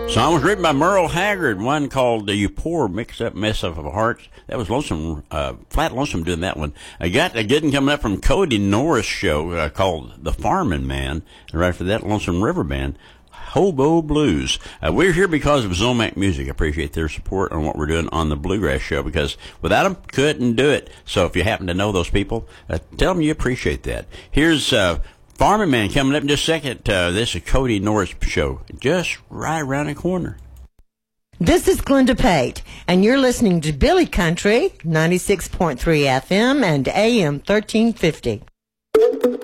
Song was written by Merle Haggard, one called You Poor Mixed Up Mess of Hearts. That was Lonesome, Flat Lonesome doing that one. I got a good one coming up from Cody Norris show called The Farming Man. And right after that, Lonesome River Band, Hobo Blues. We're here because of Zomac Music. I appreciate their support on what we're doing on the Bluegrass Show, because without them, couldn't do it. So if you happen to know those people, tell them you appreciate that. Here's Farming Man coming up in just a second. This is Cody Norris show, just right around the corner. This is Glenda Pate, and you're listening to Billy Country, 96.3 FM and AM 1350.